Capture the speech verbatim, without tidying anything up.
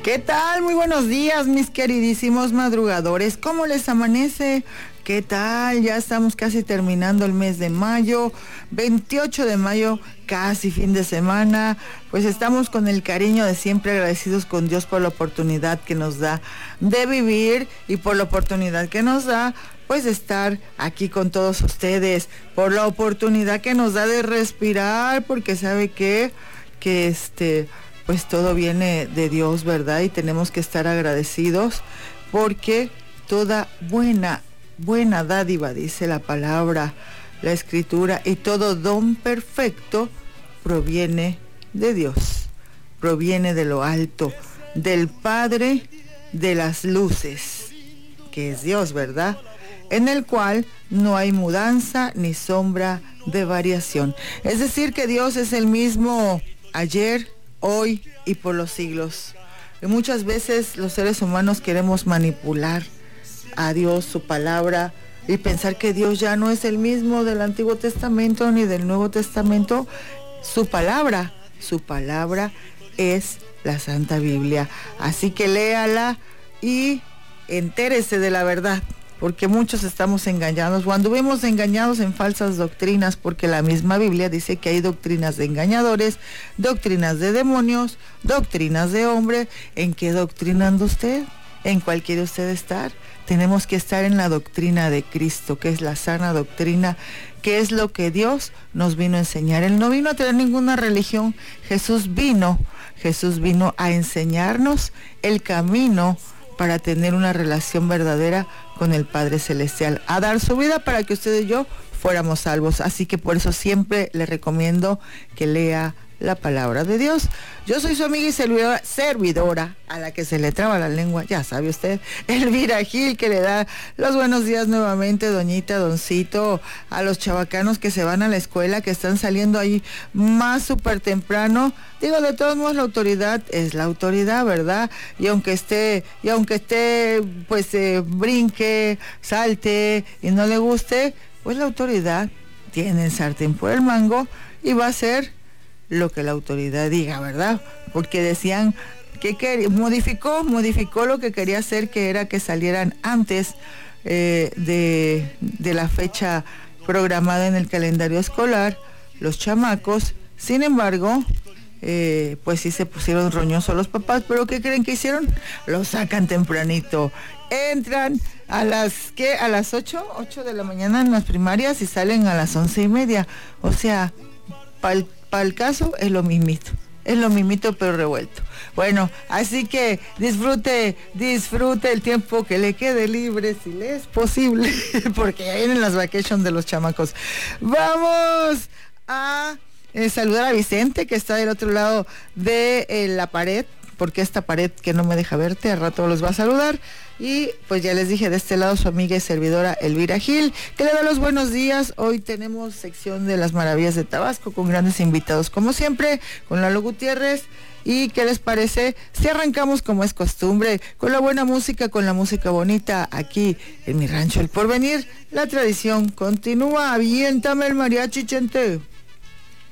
¿Qué tal? Muy buenos días, mis queridísimos madrugadores. ¿Cómo les amanece? ¿Qué tal? Ya estamos casi terminando el mes de mayo, veintiocho de mayo, casi fin de semana. Pues estamos con el cariño de siempre, agradecidos con Dios por la oportunidad que nos da de vivir y por la oportunidad que nos da pues de estar aquí con todos ustedes, por la oportunidad que nos da de respirar, porque sabe que, que este... pues todo viene de Dios, ¿verdad? Y tenemos que estar agradecidos porque toda buena, buena dádiva, dice la palabra, la escritura, y todo don perfecto proviene de Dios, proviene de lo alto, del Padre de las luces, que es Dios, ¿verdad? En el cual no hay mudanza ni sombra de variación. Es decir, que Dios es el mismo ayer, hoy y por los siglos. Y muchas veces los seres humanos queremos manipular a Dios, su palabra, y pensar que Dios ya no es el mismo del Antiguo Testamento ni del Nuevo Testamento. Su palabra, su palabra es la Santa Biblia. Así que léala y entérese de la verdad, porque muchos estamos engañados, o anduvimos engañados en falsas doctrinas, porque la misma Biblia dice que hay doctrinas de engañadores, doctrinas de demonios, doctrinas de hombres. ¿En qué doctrina anda usted? ¿En cuál quiere usted estar? Tenemos que estar en la doctrina de Cristo, que es la sana doctrina, que es lo que Dios nos vino a enseñar. Él no vino a traer ninguna religión, Jesús vino, Jesús vino a enseñarnos el camino para tener una relación verdadera con el Padre Celestial, a dar su vida para que usted y yo fuéramos salvos. Así que por eso siempre le recomiendo que lea la palabra de Dios. Yo soy su amiga y servidora, servidora a la que se le traba la lengua, ya sabe usted, Elvira Gil, que le da los buenos días nuevamente, doñita, doncito, a los chavacanos que se van a la escuela, que están saliendo ahí más súper temprano. Digo, de todos modos, la autoridad es la autoridad, ¿verdad? Y aunque esté, y aunque esté, pues eh, brinque, salte y no le guste, pues la autoridad tiene el sartén por el mango y va a hacer lo que la autoridad diga, ¿verdad? Porque decían que quería, modificó, modificó lo que quería hacer, que era que salieran antes eh, de, de la fecha programada en el calendario escolar, los chamacos. Sin embargo, eh, pues sí se pusieron roñosos los papás, pero ¿qué creen que hicieron? Los sacan tempranito. Entran a las, ¿qué? A las ocho, ocho de la mañana en las primarias y salen a las once y media. O sea, pa'l Para el caso es lo mismito, es lo mismito pero revuelto. Bueno, así que disfrute, disfrute el tiempo que le quede libre, si le es posible, porque ya vienen las vacations de los chamacos. Vamos a eh, saludar a Vicente, que está del otro lado de eh, la pared, porque esta pared que no me deja verte, al rato los va a saludar. Y pues ya les dije, de este lado su amiga y servidora Elvira Gil, que le da los buenos días. Hoy tenemos sección de las maravillas de Tabasco con grandes invitados, como siempre, con Lalo Gutiérrez. ¿Y qué les parece si arrancamos, como es costumbre, con la buena música, con la música bonita, aquí en mi rancho El Porvenir? La tradición continúa. Aviéntame el mariachi, Chente.